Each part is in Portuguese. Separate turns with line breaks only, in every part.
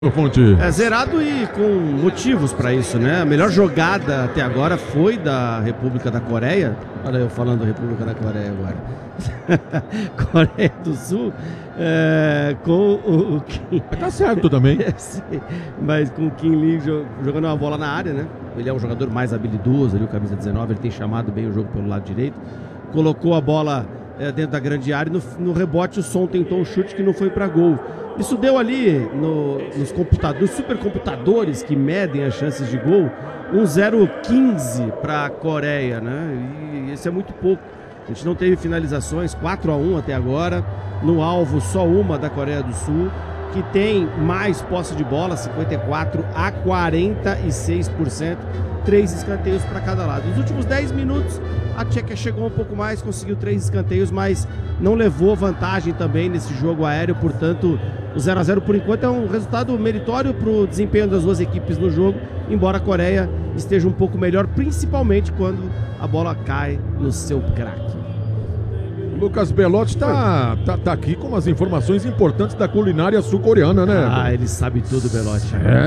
Fonte.
É zerado e com motivos para isso, né? A melhor jogada até agora foi da República da Coreia. Olha eu falando da República da Coreia agora. Coreia do Sul. Com o Kim.
Tá certo também.
Mas com o Kim Lee jogando uma bola na área, né? Ele é um jogador mais habilidoso, ali o camisa 19, ele tem chamado bem o jogo pelo lado direito. Colocou a bola dentro da grande área e no rebote o Son tentou um chute que não foi para gol. Isso deu ali nos computadores, supercomputadores que medem as chances de gol, um 0,15 para a Coreia, né? E esse é muito pouco. A gente não teve finalizações, 4-1 até agora. No alvo, só uma da Coreia do Sul, que tem mais posse de bola, 54% a 46%, 3 escanteios para cada lado. Nos últimos 10 minutos, a Tchequia chegou um pouco mais, conseguiu 3 escanteios, mas não levou vantagem também nesse jogo aéreo, portanto, o 0-0 por enquanto é um resultado meritório para o desempenho das duas equipes no jogo, embora a Coreia esteja um pouco melhor, principalmente quando a bola cai no seu craque.
Lucas Belotti tá aqui com umas informações importantes da culinária sul-coreana, né?
Ah, ele sabe tudo, Belotti.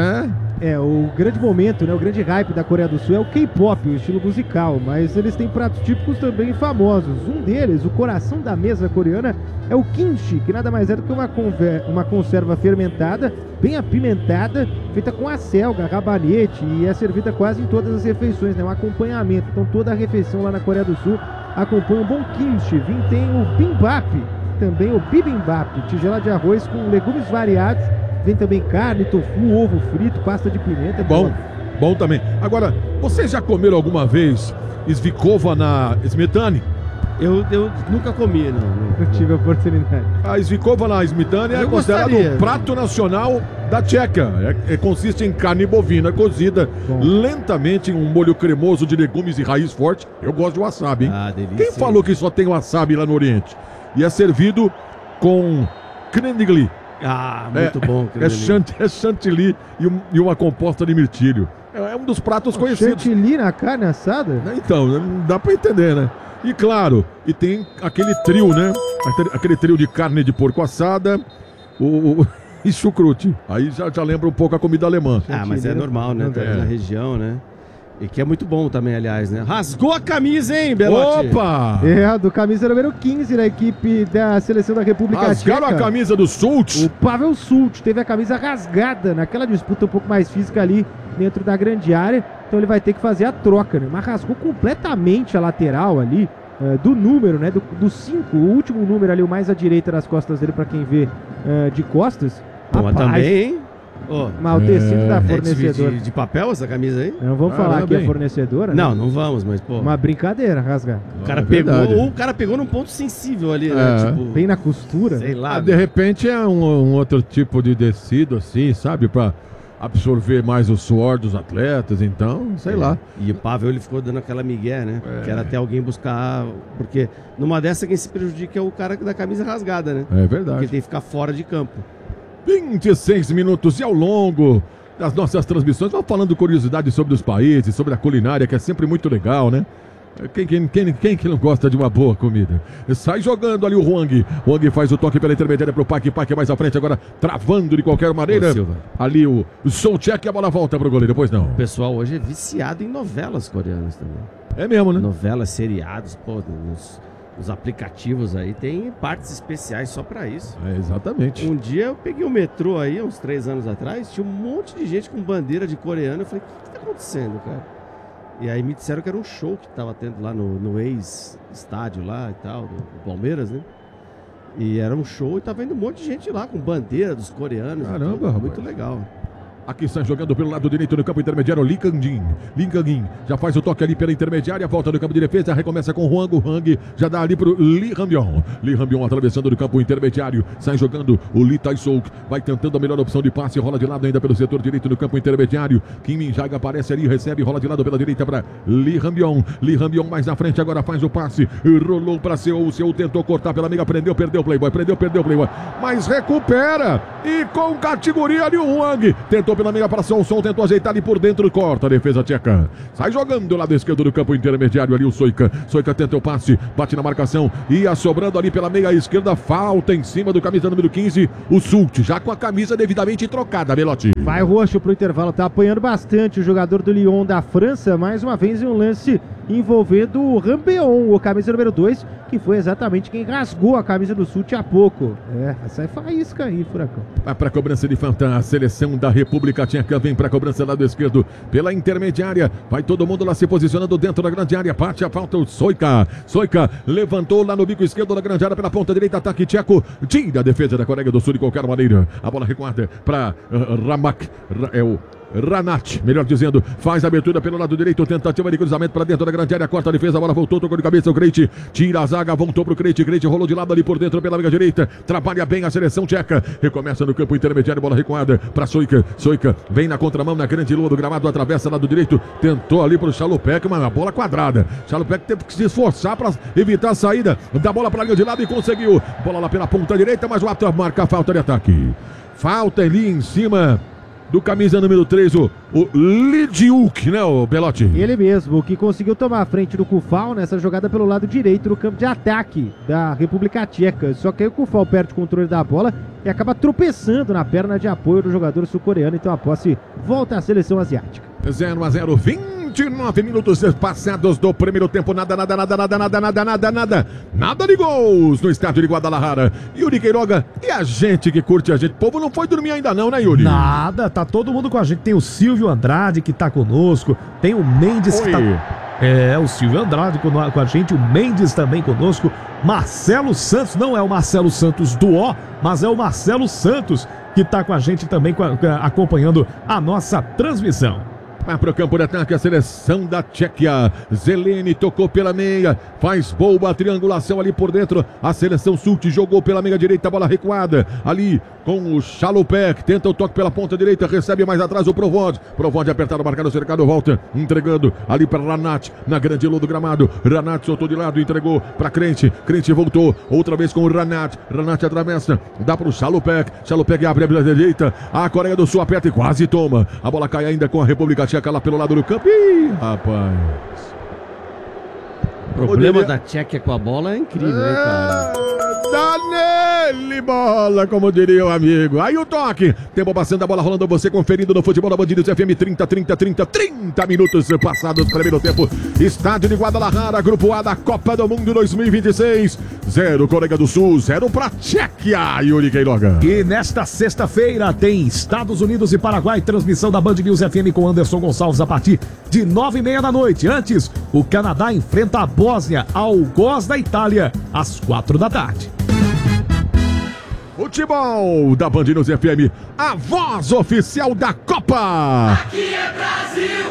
O grande momento, né? O grande hype da Coreia do Sul é o K-pop, o estilo musical, mas eles têm pratos típicos também famosos. Um deles, o coração da mesa coreana, é o kimchi, que nada mais é do que uma conserva fermentada, bem apimentada, feita com acelga, rabanete, e é servida quase em todas as refeições, né? Um acompanhamento. Então toda a refeição lá na Coreia do Sul acompanha um bom kimchi. Tem o bimbap, também o bibimbap, tigela de arroz com legumes variados. Vem também carne, tofu, ovo frito, pasta de pimenta.
Bom também. Agora, vocês já comeram alguma vez svikova na smetana?
Eu nunca comi, não.
Eu tive a oportunidade.
A svikova na smetana é considerado um prato nacional da Tchequia. Consiste em carne bovina cozida lentamente em um molho cremoso de legumes e raiz forte. Eu gosto de wasabi, hein?
Delícia.
Quem falou que só tem wasabi lá no Oriente? E é servido com krendgli.
Muito bom.
É chantilly e uma composta de mirtilho. É um dos pratos conhecidos.
Chantilly na carne assada?
Então, não dá pra entender, né? E claro, e tem aquele trio, né? Aquele trio de carne de porco assada e chucrute. Aí já lembra um pouco a comida alemã.
Mas é normal, né? Tá na região, né? E que é muito bom também, aliás, né? Rasgou a camisa, hein, Belotti?
Opa!
Do camisa número 15 da equipe da seleção da República Tcheca.
Rasgaram a camisa do Sult.
O Pavel Sult teve a camisa rasgada naquela disputa um pouco mais física ali dentro da grande área. Então ele vai ter que fazer a troca, né? Mas rasgou completamente a lateral ali do número, né? Do 5, o último número ali, o mais à direita das costas dele, pra quem vê de costas.
Mas também, hein?
Mas o tecido da fornecedora.
De papel essa camisa aí?
Não vamos falar que é fornecedora, né?
Não vamos, mas pô.
Uma brincadeira rasgar.
O cara pegou num ponto sensível ali, né? Tipo,
bem na costura.
Sei lá.
De repente é um outro tipo de tecido, assim, sabe? Pra absorver mais o suor dos atletas, então, sei lá.
E o Pavel, ele ficou dando aquela migué, né? Quer até alguém buscar, porque numa dessa quem se prejudica é o cara da camisa rasgada, né?
É verdade.
Porque ele tem que ficar fora de campo.
26 minutos e ao longo das nossas transmissões, vamos falando curiosidades sobre os países, sobre a culinária, que é sempre muito legal, né? Quem que não gosta de uma boa comida? Sai jogando ali o Hwang. Hwang faz o toque pela intermediária pro Park. Park mais à frente agora, travando de qualquer maneira. Ali o Souček e a bola volta pro goleiro, depois não.
O pessoal hoje é viciado em novelas coreanas também.
É mesmo, né?
Novelas, seriados, os aplicativos aí tem partes especiais só pra isso.
Exatamente.
Um dia eu peguei o metrô aí, uns 3 anos atrás, tinha um monte de gente com bandeira de coreano. Eu falei, o que tá acontecendo, cara? E aí me disseram que era um show que tava tendo lá no ex-estádio lá e tal, do Palmeiras, né? E era um show e tava indo um monte de gente lá com bandeira dos coreanos.
Caramba,
muito legal.
Aqui está jogando pelo lado direito no campo intermediário, Lee Kang-in já faz o toque ali pela intermediária, volta no campo de defesa, recomeça com o Hwang já dá ali pro Lee Hambyon atravessando no campo intermediário, sai jogando o Lee Tae-sook, vai tentando a melhor opção de passe, rola de lado ainda pelo setor direito no campo intermediário, Kim Min-jae aparece ali, recebe, rola de lado pela direita para Lee Hambyon mais na frente, agora faz o passe, rolou para Seul tentou cortar pela amiga, perdeu o Playboy, mas recupera, e com categoria ali o Hwang, tentou voltou pela meia para Solson, tentou ajeitar ali por dentro, corta a defesa tcheca. Sai jogando do lado esquerdo do campo intermediário ali o Soika. Soika tenta o passe, bate na marcação, ia sobrando ali pela meia esquerda, falta em cima do camisa número 15, o Sult, já com a camisa devidamente trocada, Belotti.
Vai roxo pro intervalo, tá apanhando bastante o jogador do Lyon da França, mais uma vez em um lance envolvendo o Rambeon, o camisa número 2, que foi exatamente quem rasgou a camisa do Sult há pouco. Essa é faísca aí, Furacão.
Vai pra cobrança de falta, a seleção da República Tcheca vem pra cobrança lado esquerdo, pela intermediária, vai todo mundo lá se posicionando dentro da grande área, parte a falta o Soika. Soika levantou lá no bico esquerdo da grande área pela ponta direita, ataque tcheco, tira a defesa da Coreia do Sul de qualquer maneira. A bola recuada pra Ramak, Ranat, melhor dizendo, faz a abertura pelo lado direito, tentativa de cruzamento para dentro da grande área, corta a defesa, a bola voltou, tocou de cabeça o Krejci, tira a zaga, voltou pro Krejci, Krejci rolou de lado ali por dentro pela meia direita, trabalha bem a seleção tcheca, recomeça no campo intermediário, bola recuada para Soika, Soika vem na contramão, na grande lua do gramado, atravessa lado direito, tentou ali pro Chalupek, mas a bola quadrada, Chalupek teve que se esforçar para evitar a saída da bola para a linha de lado e conseguiu, bola lá pela ponta direita, mas o árbitro marca a falta de ataque, falta ali em cima do camisa número 3, o Lidiuk, né, o Belotti?
Ele mesmo, que conseguiu tomar a frente do Kufal nessa jogada pelo lado direito do campo de ataque da República Tcheca. Só que aí o Kufal perde o controle da bola e acaba tropeçando na perna de apoio do jogador sul-coreano. Então a posse volta à seleção asiática.
0-0, 29 minutos passados do primeiro tempo, nada de gols no estádio de Guadalajara. Yuri Queiroga, e a gente que curte a gente, o povo não foi dormir ainda não, né, Yuri?
Nada, tá todo mundo com a gente, tem o Silvio Andrade que tá conosco, tem o Mendes que tá... o Silvio Andrade com a gente, o Mendes também conosco, Marcelo Santos, não é o Marcelo Santos do O, mas é o Marcelo Santos que tá com a gente também, acompanhando a nossa transmissão.
Vai para o campo de ataque a seleção da Tchequia. Zelene tocou pela meia, faz boa triangulação ali por dentro. A seleção Sult jogou pela meia direita, bola recuada ali com o Chalupek, tenta o toque pela ponta direita, recebe mais atrás o Provod. Provod apertado, marcado, cercado, volta, entregando ali para Ranat, na grande lua do gramado. Ranat soltou de lado, entregou para Krejci. Krejci voltou, outra vez com o Ranat. Ranat atravessa, dá para o Chalupek. Chalupek abre a direita, a Coreia do Sul aperta e quase toma. A bola cai ainda com a República Tcheca lá pelo lado do campo. Ih, rapaz.
O problema da Tchequia com a bola é incrível, né, cara?
Dá nele, bola, como diria o amigo. Aí o toque. Tempo passando, a bola rolando, você conferindo no futebol da Band News FM. 30 minutos passados, primeiro tempo. Estádio de Guadalajara, Grupo A da Copa do Mundo 2026. 0 Coreia do Sul, 0 pra Tchequia, Yuri Queiroga.
E nesta sexta-feira tem Estados Unidos e Paraguai, transmissão da Band News FM com Anderson Gonçalves a partir de 9h30 da noite. Antes, o Canadá enfrenta a Bósnia, algoz da Itália, às 4 da tarde.
Futebol da Band News FM, a voz oficial da Copa.
Aqui é Brasil!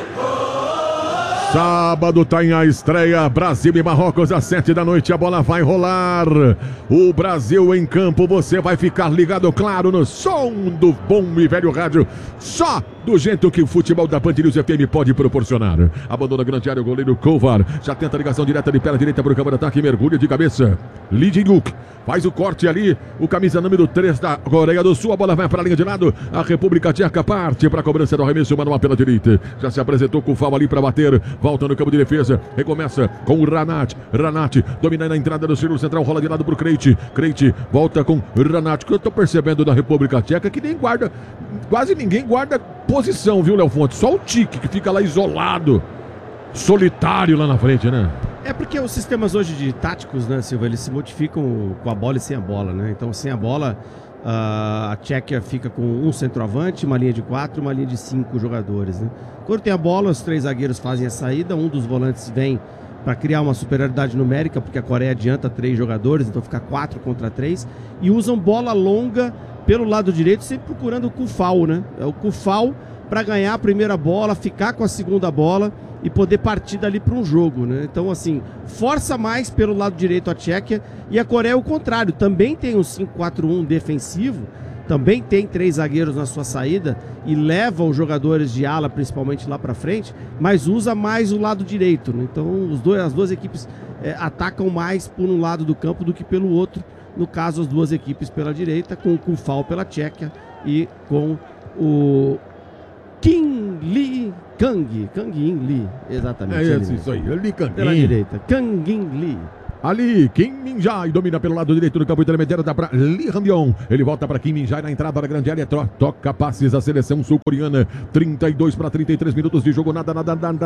Sábado tá em a estreia, Brasil e Marrocos às 7 da noite, a bola vai rolar. O Brasil em campo, você vai ficar ligado, claro, no som do bom e velho rádio, só do jeito que o futebol da Band News FM pode proporcionar. Abandona a grande área, o goleiro Kovar, já tenta a ligação direta de perna direita para o campo de ataque, mergulha de cabeça. Lidinuk faz o corte ali, o camisa número 3 da Coreia do Sul, a bola vai para a linha de lado, a República Tcheca parte para a cobrança do arremesso, manual pela direita, já se apresentou com o Fal ali para bater, volta no campo de defesa, recomeça com o Ranat, domina na entrada do círculo central, rola de lado pro Krejci, volta com Ranat, que eu tô percebendo da República Tcheca que nem guarda, quase ninguém guarda posição, viu, Léo Fonte? Só o Tique que fica lá isolado, solitário lá na frente, né?
É porque os sistemas hoje de táticos, né, Silva, eles se modificam com a bola e sem a bola, né? Então, sem a bola, a Tchequia fica com um centroavante, uma linha de 4, uma linha de 5 jogadores, né? Quando tem a bola, os 3 zagueiros fazem a saída, um dos volantes vem para criar uma superioridade numérica, porque a Coreia adianta 3 jogadores, então fica 4 contra 3, e usam bola longa pelo lado direito, sempre procurando o Kufal, né? É o Kufal para ganhar a primeira bola, ficar com a segunda bola e poder partir dali para um jogo, né? Então, assim, força mais pelo lado direito a Tchequia, e a Coreia é o contrário, também tem um 5-4-1 defensivo, também tem 3 zagueiros na sua saída e leva os jogadores de ala, principalmente lá para frente, mas usa mais o lado direito, né? Então, as duas equipes atacam mais por um lado do campo do que pelo outro, no caso as duas equipes pela direita, com o Kufal pela Tchequia e com o Kim Lee Kang. Kang-in Lee, exatamente.
Isso aí. Lee Kang.
Pela direita. Kang-in Lee.
Ali, Kim Min-jae domina pelo lado direito do campo intermediário, dá para Lee Han-byong. Ele volta para Kim Min-jae na entrada da grande área, toca passes a seleção sul-coreana. 32 para 33 minutos de jogo, nada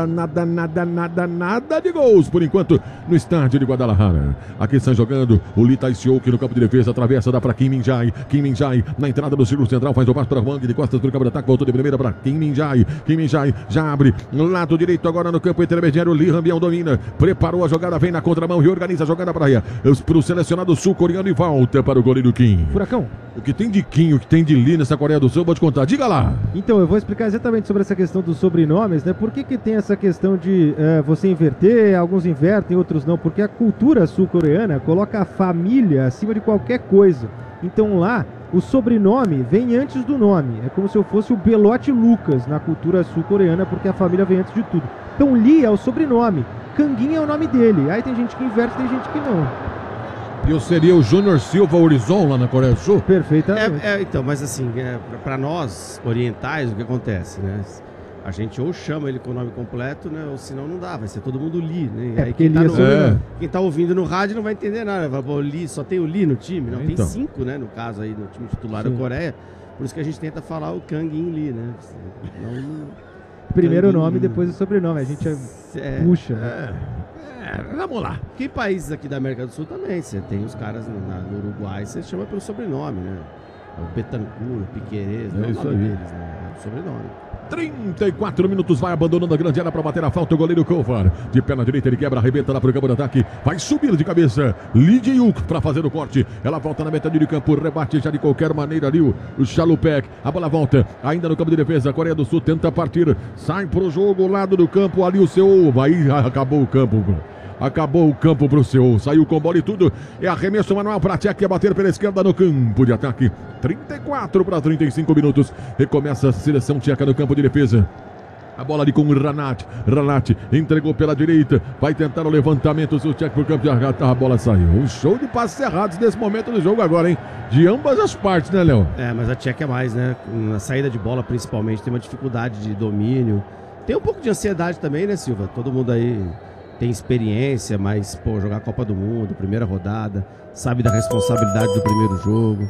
de gols por enquanto no estádio de Guadalajara. Aqui estão jogando o Lee Tae-seok no campo de defesa, atravessa, dá para Kim Min-jae. Kim Min-jae na entrada do círculo central, faz o passo para Hwang de costas do campo de ataque, voltou de primeira para Kim Min-jae. Kim Min-jae já abre no lado direito agora no campo intermediário. Lee Han-byong domina, preparou a jogada, vem na contramão, reorganiza a jogada para o selecionado sul-coreano e volta para o goleiro Kim.
Furacão.
O que tem de Kim, o que tem de Lee nessa Coreia do Sul, eu vou te contar. Diga lá.
Então, eu vou explicar exatamente sobre essa questão dos sobrenomes, né? Por que tem essa questão de você inverter, alguns invertem, outros não? Porque a cultura sul-coreana coloca a família acima de qualquer coisa. Então lá, o sobrenome vem antes do nome. É como se eu fosse o Belote Lucas na cultura sul-coreana, porque a família vem antes de tudo. Então Lee é o sobrenome, Kangin é o nome dele. Aí tem gente que inverte, tem gente que não.
Eu seria o Júnior Silva Horizon lá na Coreia do Sul?
Perfeitamente.
Então, mas assim, para nós orientais, o que acontece, né? A gente ou chama ele com o nome completo, né? Ou senão não dá, vai ser todo mundo Lee, né? Aí quem tá ouvindo no rádio não vai entender nada. Vai falar, Lee, só tem o Lee no time? Não,
então.
tem 5, né? No caso aí, no time titular da Coreia. Por isso que a gente tenta falar o Kang-in Lee, né?
Primeiro o nome, depois o sobrenome. A gente puxa.
Vamos lá.
Que países aqui da América do Sul também. Você tem os caras no Uruguai, você chama pelo sobrenome, né? O Betancourt, o Piquerez, não é o nome deles, né? É o sobrenome.
34 minutos, vai abandonando a grande área para bater a falta o goleiro Kovar. De perna direita ele quebra, arrebenta lá para o campo de ataque. Vai subir de cabeça Lee Jae-yuk para fazer o corte. Ela volta na metade de campo, rebate já de qualquer maneira ali o Chalupek. A bola volta ainda no campo de defesa. A Coreia do Sul tenta partir, sai para o jogo, o lado do campo ali o seu. Aí acabou o campo. Acabou o campo para o Seul, saiu com bola e tudo. É arremesso manual para Tchek, a bater pela esquerda no campo de ataque. 34 para 35 minutos. Recomeça a seleção tcheca no campo de defesa. A bola ali com o Ranat. Ranat entregou pela direita. Vai tentar o levantamento. O Tchek por campo de ataque. A bola saiu. Um show de passes errados nesse momento do jogo agora, hein? De ambas as partes, né, Léo?
Mas a Tchek é mais, né? Na saída de bola, principalmente, tem uma dificuldade de domínio. Tem um pouco de ansiedade também, né, Silva? Todo mundo aí tem experiência, mas, pô, jogar a Copa do Mundo, primeira rodada, sabe da responsabilidade do primeiro jogo.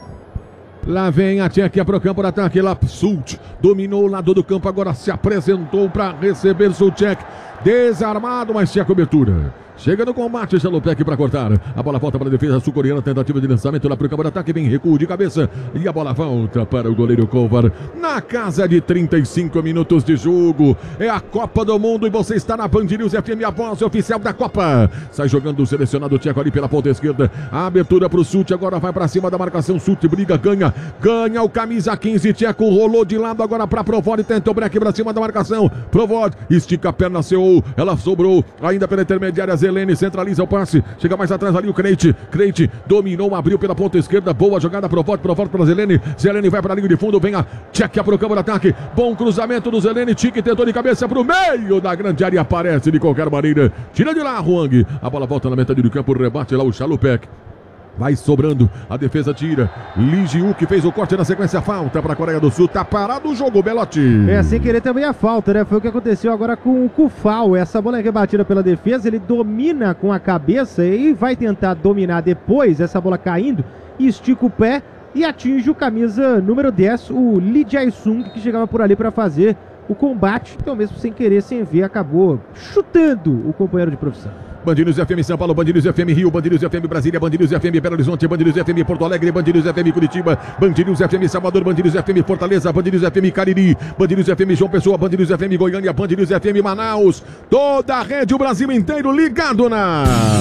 Lá vem a Tchequia para o campo de ataque. Lá Sult dominou o lado do campo, agora se apresentou para receber Sulchek. Desarmado, mas tinha cobertura. Chega no combate, Chalupek para cortar. A bola volta para a defesa sul-coreana. Tentativa de lançamento lá para o campo de ataque. Vem recuo de cabeça. E a bola volta para o goleiro Kovar. Na casa de 35 minutos de jogo. É a Copa do Mundo e você está na Band News FM, a voz oficial da Copa. Sai jogando o selecionado tcheco ali pela ponta esquerda. A abertura para o Sult. Agora vai para cima da marcação. Sult briga, ganha. Ganha o camisa 15. Tcheco rolou de lado agora para Provod. Tentou break para cima da marcação. Provod estica a perna, Seul. Ela sobrou ainda pela intermediária. Zelene centraliza o passe, chega mais atrás ali o Krejci dominou, abriu pela ponta esquerda, boa jogada, Provod para Zelene vai para a linha de fundo, vem a Tchequia para o campo de ataque, bom cruzamento do Zelene, Tchik tentou de cabeça para o meio da grande área, aparece de qualquer maneira, tira de lá Hwang, a bola volta na metade do campo, rebate lá o Chalupek. Vai sobrando, a defesa tira. Lee Jae-yuk fez o corte na sequência, falta para a Coreia do Sul. Tá parado o jogo, Belotti.
Sem querer também a falta, né? Foi o que aconteceu agora com o Kufal. Essa bola é rebatida pela defesa, ele domina com a cabeça e vai tentar dominar depois, essa bola caindo, e estica o pé e atinge o camisa número 10, o Lee Jae-sung, que chegava por ali para fazer o combate. Então mesmo sem querer, sem ver, acabou chutando o companheiro de profissão.
Band News FM São Paulo, Band News FM Rio, Band News FM Brasília, Band News FM Belo Horizonte, Band News FM Porto Alegre, Band News FM Curitiba, Band News FM Salvador, Band News FM Fortaleza, Band News FM Cariri, Band News FM João Pessoa, Band News FM Goiânia, Band News FM Manaus. Toda a rede, o Brasil inteiro ligado na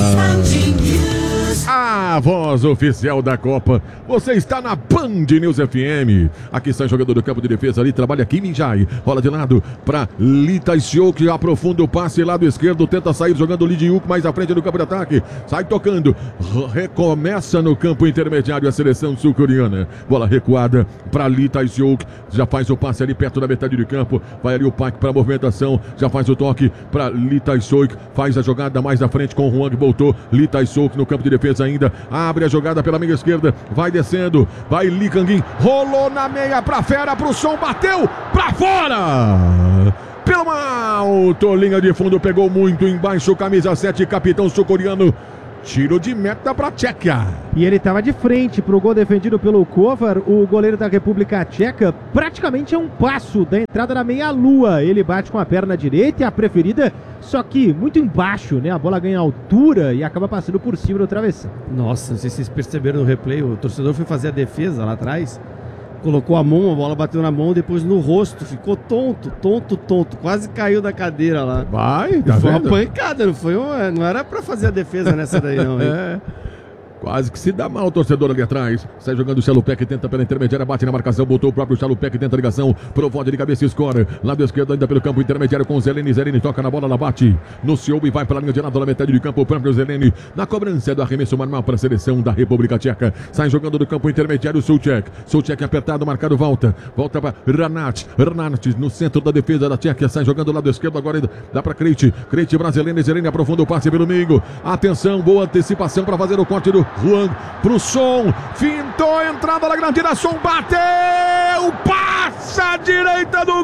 a voz oficial da Copa. Você está na Band News FM. Aqui está o jogador do campo de defesa ali, trabalha Kim Min-jae. Rola de lado para Lee Tae-seok, que aprofunda o passe lado esquerdo, tenta sair jogando Lee Jae-yuk mais à frente do campo de ataque. Sai tocando. Recomeça no campo intermediário a seleção sul-coreana. Bola recuada para Lee Tae-seok. Já faz o passe ali perto da metade do campo. Vai ali o Park para a movimentação. Já faz o toque para Lee Tae-seok. Faz a jogada mais à frente com o Hwang. Voltou Lee Tae-seok no campo de defesa. defesa ainda. Abre a jogada pela meia esquerda. Vai descendo. Vai Lee Kang-in. Rolou na meia pra fera, pro som. Bateu pra fora. Pelo alto, linha de fundo, pegou muito embaixo, camisa 7, capitão sul-coreano. Tiro de meta para a Tchequia.
E ele estava de frente para o gol defendido pelo Kovar, o goleiro da República Tcheca, praticamente a um passo da entrada da meia-lua. Ele bate com a perna direita e a preferida, só que muito embaixo, né? A bola ganha altura e acaba passando por cima do travessão.
Nossa, não sei se vocês perceberam no replay, o torcedor foi fazer a defesa lá atrás, colocou a mão, a bola bateu na mão, depois no rosto, ficou tonto, quase caiu da cadeira lá.
Vai, tá
foi
vendo?
uma pancada, não era pra fazer a defesa nessa daí não, hein?
Quase que se dá mal o torcedor ali atrás. Sai jogando o Chalupé, que tenta pela intermediária, bate na marcação, botou o próprio Chalupé, que tenta a ligação, provode de cabeça e escora. Lado esquerdo ainda pelo campo intermediário com o Zelene. Zelene toca na bola, ela bate no seu e vai pela linha de lado na metade do campo. O próprio Zelene na cobrança do arremesso manual para a seleção da República Tcheca. Sai jogando do campo intermediário o Souček. Souček apertado, marcado, volta para Hranát. Hranát no centro da defesa da Tchequia. Sai jogando do lado esquerdo agora, dá para Krejci. Krejci para Zelene. Zelene aprofunda o passe pelo meio. Atenção, boa antecipação para fazer o corte do Juan. Pro som, fintou, entrada na grande área, som bateu, passa à direita do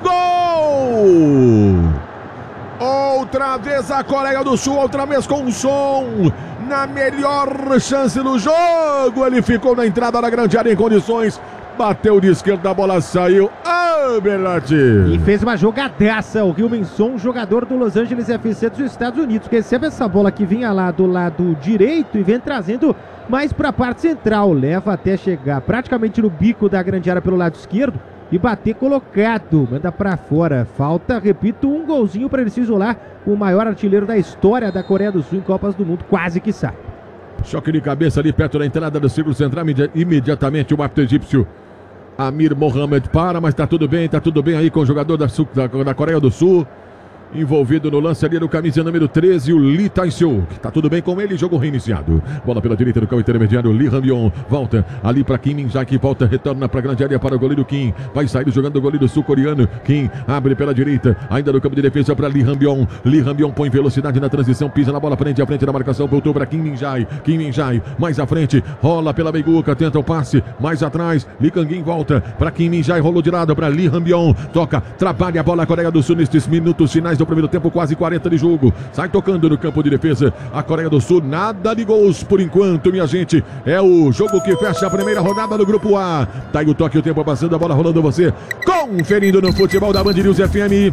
gol. Outra vez a Coreia do Sul, outra vez com o som, na melhor chance do jogo, ele ficou na entrada da grande área em condições, bateu de esquerda, a bola saiu. Belati.
E fez uma jogadaça. O Heung-min Son, jogador do Los Angeles FC dos Estados Unidos, que recebe essa bola que vinha lá do lado direito e vem trazendo mais para a parte central. Leva até chegar praticamente no bico da grande área pelo lado esquerdo e bater colocado. Manda para fora. Falta, repito, um golzinho para ele se isolar. O maior artilheiro da história da Coreia do Sul em Copas do Mundo. Quase que sai.
Choque de cabeça ali perto da entrada do círculo central. Imediatamente o árbitro egípcio Amir Mohamed para, mas tá tudo bem aí com o jogador da Coreia do Sul. Envolvido no lance ali no camisa número 13, o Lee Tae-seok. Tá tudo bem com ele, jogo reiniciado. Bola pela direita do campo intermediário, Lee Hambyon. Volta ali para Kim Min-jae, que volta, retorna para a grande área para o goleiro Kim. Vai sair jogando o goleiro sul-coreano. Kim abre pela direita, ainda no campo de defesa para Lee Hambyon. Lee Hambyon põe velocidade na transição, pisa na bola, frente a frente da marcação, voltou para Kim Min-jae. Kim Min-jae, mais à frente, rola pela meiguca, tenta o passe, mais atrás, Lee Kang-in volta para Kim Min-jae, rolou de lado para Lee Hambyon. Toca, trabalha a bola a Coreia do Sul nestes minutos finais do primeiro tempo, quase 40 de jogo. Sai tocando no campo de defesa a Coreia do Sul. Nada de gols por enquanto, minha gente. É o jogo que fecha a primeira rodada do Grupo A. Tá aí o toque, o tempo passando, a bola rolando, você conferindo no futebol da Band News FM.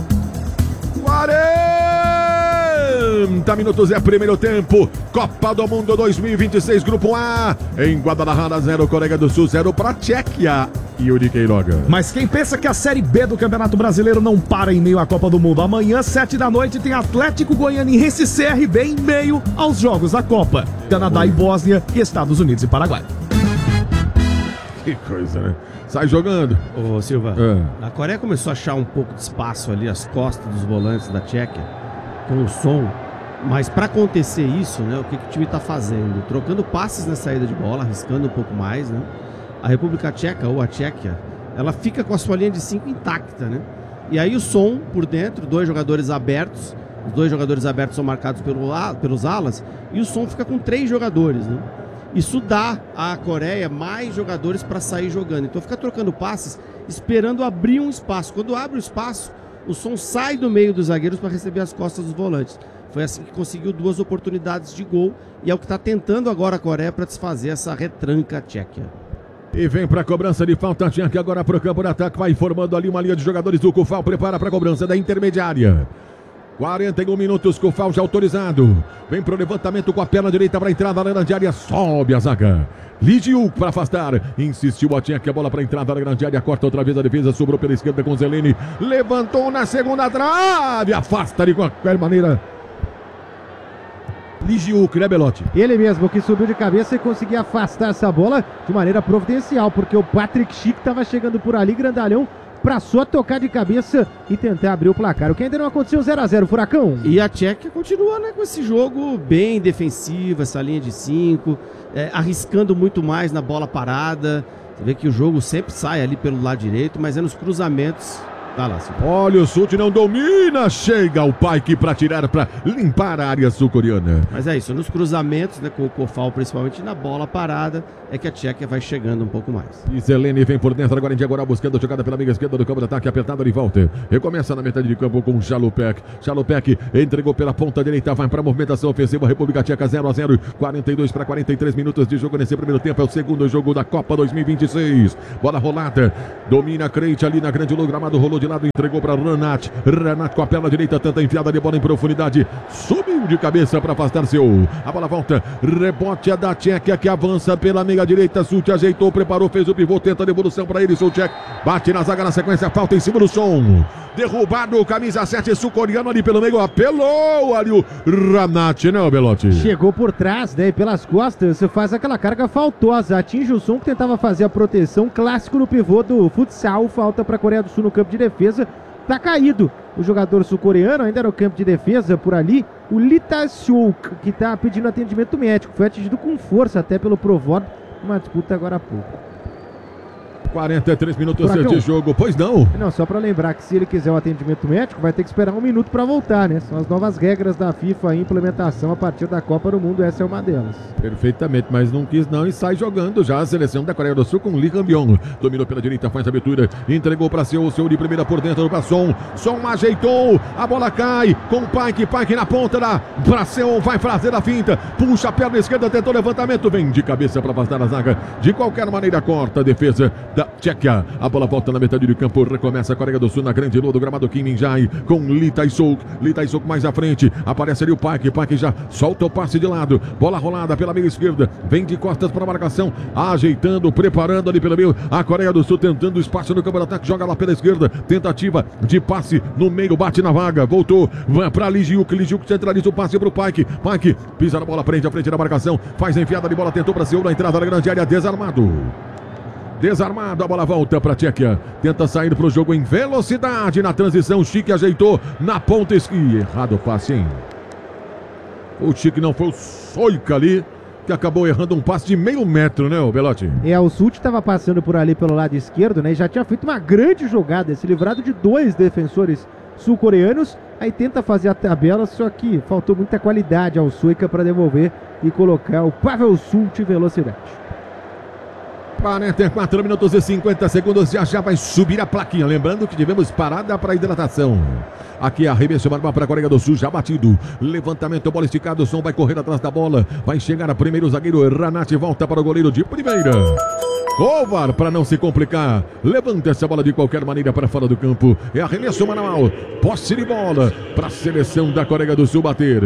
40 minutos é primeiro tempo. Copa do Mundo 2026, Grupo A. Em Guadalajara, 0 Coreia do Sul, 0 para Tchequia. Yuri Queiroga.
Mas quem pensa que a Série B do Campeonato Brasileiro não para em meio à Copa do Mundo? Amanhã, 7 da noite, tem Atlético Goianiense e CRB em meio aos jogos da Copa. Canadá e Bósnia e Estados Unidos e Paraguai.
Que coisa, né? Sai jogando.
Ô Silva, a Coreia começou a achar um pouco de espaço ali, as costas dos volantes da Tchequia, com o som. Mas para acontecer isso, né, o que o time está fazendo? Trocando passes na saída de bola, arriscando um pouco mais, né? A República Tcheca, ou a Tchequia, ela fica com a sua linha de 5 intacta, né? E aí o som por dentro, 2 jogadores abertos, os 2 jogadores abertos são marcados pelos alas, e o som fica com 3 jogadores, né? Isso dá à Coreia mais jogadores para sair jogando. Então fica trocando passes, esperando abrir um espaço. Quando abre o espaço, o som sai do meio dos zagueiros para receber as costas dos volantes. Foi assim que conseguiu 2 oportunidades de gol, e é o que está tentando agora a Coreia para desfazer essa retranca tchequia.
E vem para a cobrança de falta, Tchequia agora para o campo de ataque, vai formando ali uma linha de jogadores do Kufal, prepara para a cobrança da intermediária. 41 minutos, Kufal já autorizado. Vem para o levantamento com a perna direita para a entrada da grande área, sobe a zaga. Lee Ji-wook para afastar, insistiu a Tchequia, a bola para a entrada da grande área, corta outra vez a defesa, sobrou pela esquerda com Zelene, levantou na segunda trave, afasta de qualquer maneira. Lee Ji-wook, né, Belotti?
Ele mesmo que subiu de cabeça e conseguiu afastar essa bola de maneira providencial, porque o Patrick Schick estava chegando por ali, grandalhão, para só tocar de cabeça e tentar abrir o placar. O que ainda não aconteceu, 0-0, Furacão.
E a Tchequia continua, né, com esse jogo bem defensivo, essa linha de 5, arriscando muito mais na bola parada. Você vê que o jogo sempre sai ali pelo lado direito, mas é nos cruzamentos Tá lá, sim.
Olha, o Sult não domina. Chega o Paik para tirar, para limpar a área sul-coreana.
Mas é isso, nos cruzamentos, né, com o Kofal, principalmente na bola parada, é que a Tchequia vai chegando um pouco mais.
E Zelene vem por dentro agora em diagonal, buscando a jogada pela amiga esquerda do campo de ataque, apertada de volta. Recomeça na metade de campo com Jalupek. Jalupek entregou pela ponta direita, vai para a movimentação ofensiva. República Tcheca 0-0, 42 para 43 minutos de jogo nesse primeiro tempo. É o segundo jogo da Copa 2026. Bola rolada, domina Creit ali na grande lua, gramado, rolou de lado, entregou para Renat. Renat com a perna direita, tenta enfiada de bola em profundidade. Subiu de cabeça para afastar seu. A bola volta, rebote é da Tchequia que avança pela meia direita. Sult ajeitou, preparou, fez o pivô, tenta a devolução para ele. Sulchek bate na zaga na sequência, falta em cima do som. Derrubado, camisa 7 sul-coreano ali pelo meio, apelou ali o Renat, né, Belotti?
Chegou por trás, né, e pelas costas, faz aquela carga faltosa, atinge o som que tentava fazer a proteção, clássico no pivô do futsal, falta para a Coreia do Sul no campo de defesa, tá caído o jogador sul-coreano, ainda no campo de defesa por ali, o Lee Ta-seok, que tá pedindo atendimento médico, foi atingido com força até pelo Provod, uma disputa agora há pouco.
43 minutos
Furacão.
de jogo, pois não?
Não, só para lembrar que se ele quiser o atendimento médico, vai ter que esperar 1 minuto para voltar, né? São as novas regras da FIFA em implementação a partir da Copa do Mundo, essa é uma delas.
Perfeitamente, mas não quis não e sai jogando já a seleção da Coreia do Sul com Lee Han-byong. Dominou pela direita, faz a abertura, entregou para seu de primeira por dentro para Son. Son ajeitou, a bola cai com Paik, Paik na ponta da para seu, vai fazer a finta, puxa a perna esquerda, tentou levantamento, vem de cabeça para afastar a zaga. De qualquer maneira corta a defesa da Tchequia. A bola volta na metade do campo, recomeça a Coreia do Sul na grande lua do gramado Kim Min-jae com Lee Ta-seok. Lee Ta-seok mais à frente, aparece ali o Paik, Paik já solta o passe de lado, bola rolada pela meia esquerda, vem de costas para a marcação, ajeitando, preparando ali pelo meio, a Coreia do Sul tentando espaço no campo de ataque, joga lá pela esquerda, tentativa de passe no meio, bate na vaga, voltou, vai para Lee Ji-wook, Lee Ji-wook centraliza o passe para o Paik, Paik pisa na bola, prende à frente da marcação, faz a enfiada de bola, tentou para Seul na entrada da grande área, desarmado, a bola volta para a Tchequia, tenta sair para o jogo em velocidade na transição, Chique ajeitou na ponta esquerda, errado o passe, hein? O Chique não foi o Soika ali, que acabou errando um passe de meio metro, né, o Belotti?
O Sult estava passando por ali pelo lado esquerdo, né, e já tinha feito uma grande jogada, se livrado de 2 defensores sul-coreanos, aí tenta fazer a tabela, só que faltou muita qualidade ao Soika para devolver e colocar o Pavel Sult em velocidade.
44 minutos e 50 segundos, já vai subir a plaquinha. Lembrando que tivemos parada para hidratação. Aqui arremesso manual para a Coreia do Sul, já batido. Levantamento, bola esticada, o som vai correr atrás da bola. Vai chegar a primeiro zagueiro, Renat volta para o goleiro de primeira. Kovar para não se complicar. Levanta essa bola de qualquer maneira para fora do campo. É arremesso manual. Posse de bola para a seleção da Coreia do Sul bater.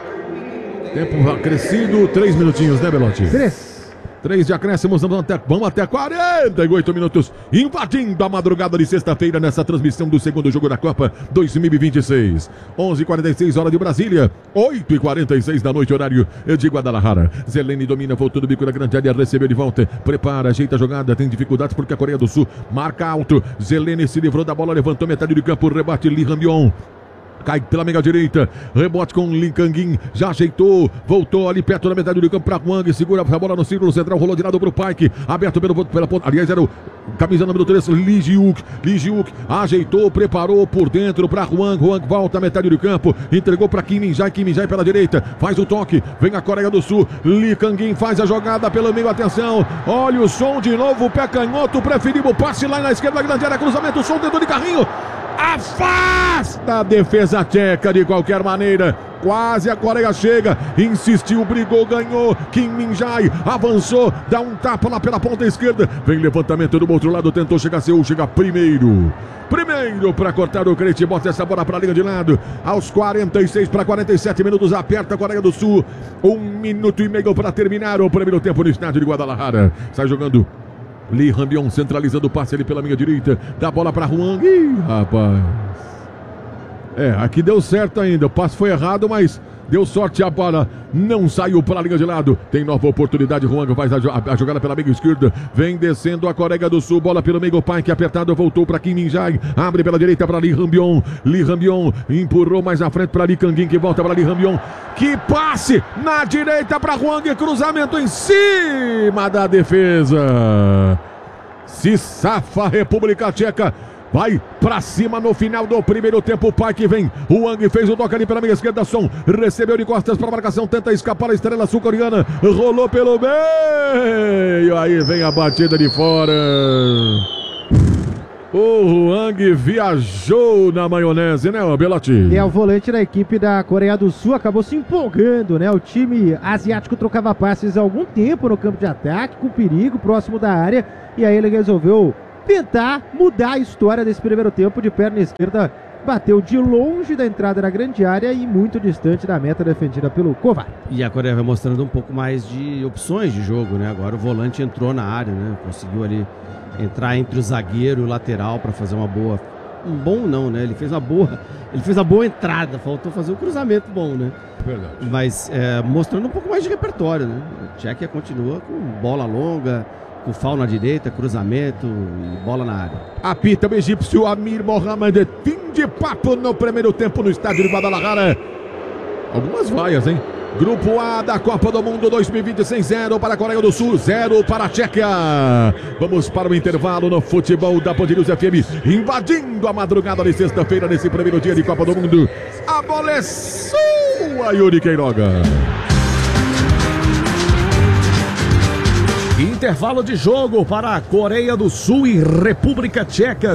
Tempo acrescido, 3 minutinhos, né, Belotti? 3 de acréscimos, vamos até 48 minutos, invadindo a madrugada de sexta-feira nessa transmissão do segundo jogo da Copa 2026. 11h46, hora de Brasília, 8h46 da noite, horário de Guadalajara. Zelene domina, voltou do bico da grande área, recebeu de volta, prepara, ajeita a jogada, tem dificuldades porque a Coreia do Sul marca alto. Zelene se livrou da bola, levantou metade do campo, rebate Lee Han-byong. Cai pela meia direita, rebote com Lee Kang-in, já ajeitou, voltou ali perto da metade do campo para Hwang, segura a bola no círculo central, rolou de lado para o Paik, aberto pela ponta, aliás era o camisa número 3, Lee Ji-wook, ajeitou, preparou por dentro para Hwang volta à metade do campo, entregou para Kim Min-jae pela direita, faz o toque, vem a Coreia do Sul, Lee Kang-in faz a jogada pelo meio, atenção, olha o som de novo, o pé canhoto, preferiu o passe lá na esquerda, grande área, cruzamento, o som tentou de carrinho, afasta a defesa tcheca de qualquer maneira. Quase a Coreia chega, insistiu, brigou, ganhou. Kim Min-jae avançou, dá um tapa lá pela ponta esquerda. Vem levantamento do outro lado, tentou chegar Seul, chega primeiro para cortar o Creit, bota essa bola para a linha de lado. Aos 46 para 47 minutos, aperta a Coreia do Sul. 1 minuto e meio para terminar o primeiro tempo no estádio de Guadalajara. Sai jogando Lee Han-byong, centralizando o passe ali pela minha direita, dá a bola para Hwang. Ih, rapaz. Aqui deu certo ainda, o passe foi errado, mas deu sorte, a bola não saiu para a linha de lado. Tem nova oportunidade, Hwang faz a jogada pela meia esquerda, vem descendo a Coreia do Sul, bola pelo meio, Paik apertado, voltou para Kim Min-jae, abre pela direita para Lee Han-byong, empurrou mais à frente para Lee Kang-in, que volta para Lee Han-byong, que passe na direita para Hwang, cruzamento em cima da defesa. Se safa a República Tcheca, Vai pra cima no final do primeiro tempo. O Park vem. O Wang fez o toque ali pela meia esquerda. Son recebeu de costas para marcação. Tenta escapar a estrela sul-coreana. Rolou pelo meio. Aí vem a batida de fora. O Wang viajou na maionese, né, Belotti?
O volante da equipe da Coreia do Sul acabou se empolgando, né? O time asiático trocava passes há algum tempo no campo de ataque, com perigo, próximo da área. E aí ele resolveu tentar mudar a história desse primeiro tempo. De perna esquerda, bateu de longe da entrada da grande área e muito distante da meta defendida pelo Kovar.
E a Coreia vai mostrando um pouco mais de opções de jogo, né? Agora o volante entrou na área, né? Conseguiu ali entrar entre o zagueiro e o lateral para fazer uma boa... Ele fez a boa entrada, faltou fazer um cruzamento bom, né?
Verdade.
Mas mostrando um pouco mais de repertório, né? A Tchequia continua com bola longa, com foul na direita, cruzamento e bola na área.
Apita o egípcio Amir Mohamed. Fim de papo no primeiro tempo no estádio de Guadalajara. Algumas vaias, hein? Grupo A da Copa do Mundo 2026, 0 para a Coreia do Sul, 0 para a Tchequia. Vamos para o intervalo no futebol da Band News FM, invadindo a madrugada de sexta-feira nesse primeiro dia de Copa do Mundo. A bola é sua, Yuri Queiroga.
Intervalo de jogo para a Coreia do Sul e República Tcheca,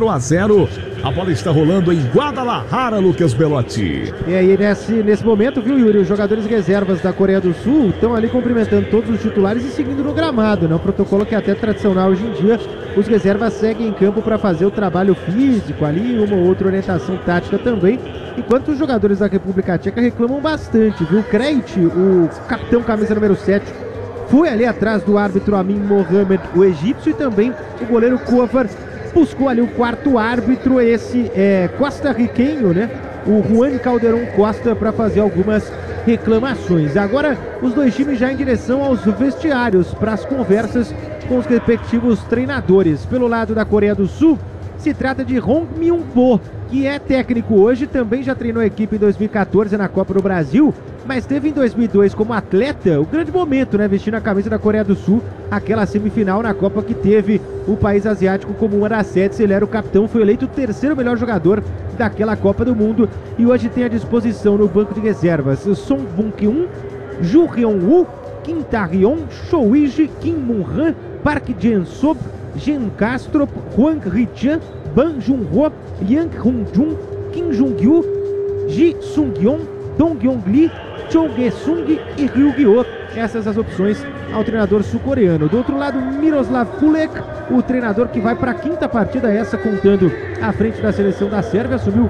0-0. A bola está rolando em Guadalajara, Lucas Belotti.
E aí, nesse momento, viu, Yuri, os jogadores reservas da Coreia do Sul estão ali cumprimentando todos os titulares e seguindo no gramado, né? Um protocolo que é até tradicional hoje em dia. Os reservas seguem em campo para fazer o trabalho físico ali, uma ou outra orientação tática também. Enquanto os jogadores da República Tcheca reclamam bastante, viu? Krejci, o capitão camisa número 7, foi ali atrás do árbitro Amin Mohamed, o egípcio, e também o goleiro Kovar buscou ali o quarto árbitro, esse costarriquenho, né? O Juan Calderón Costa, para fazer algumas reclamações. Agora os dois times já em direção aos vestiários para as conversas com os respectivos treinadores. Pelo lado da Coreia do Sul, se trata de Hong Myung-po, que é técnico hoje, também já treinou a equipe em 2014 na Copa do Brasil, mas teve em 2002 como atleta o grande momento, né, vestindo a camisa da Coreia do Sul, aquela semifinal na Copa que teve o país asiático como uma das sedes. Ele era o capitão, foi eleito o terceiro melhor jogador daquela Copa do Mundo e hoje tem à disposição no banco de reservas Song Bun-kyun, Ju Hyun-woo, Kim Ta-ryon, Choi-ji, Kim Moon-han, Park Jae-sob, Jean Castro, Hwang Hee-chan, Ban Jun-ho, Yang Hun-jun, Kim Jung-gyu, Ji Sung-yeon, Dong Yong-lee, Cho Ge-sung e Ryu Gyo. Essas as opções ao treinador sul-coreano. Do outro lado, Miroslav Kulek, o treinador que vai para a quinta partida, essa contando à frente da seleção da Sérvia, assumiu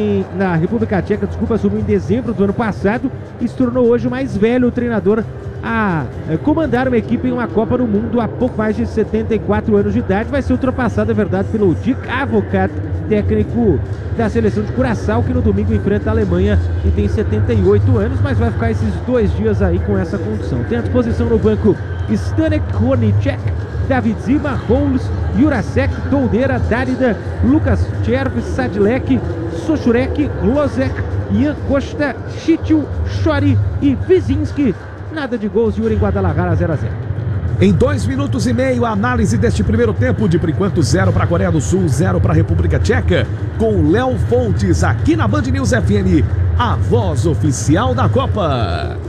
na República Tcheca, assumiu em dezembro do ano passado e se tornou hoje o mais velho treinador a comandar uma equipe em uma Copa do Mundo há pouco mais de 74 anos de idade. Vai ser ultrapassado, é verdade, pelo Dick Advocaat, técnico da seleção de Curaçao, que no domingo enfrenta a Alemanha e tem 78 anos, mas vai ficar esses 2 dias aí com essa condição. Tem à disposição no banco Stanek Hornicek, David Zima, Holes, Jurasek, Toldeira, Darida, Lucas Cherv, Sadilek, Sochurek, Glozek, Ian Costa, Chitiu, Chori e Vizinski. Nada de gols, Yuri, em Guadalajara, 0-0.
Em 2 minutos e meio, a análise deste primeiro tempo, de por enquanto 0 para a Coreia do Sul, 0 para a República Tcheca, com Léo Fontes aqui na Band News FM, a voz oficial da Copa.